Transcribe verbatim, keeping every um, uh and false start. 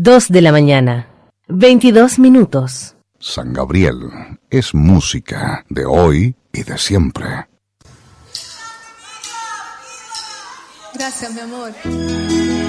Dos de la mañana, veintidós minutos. San Gabriel es música de hoy y de siempre. Gracias, mi amor.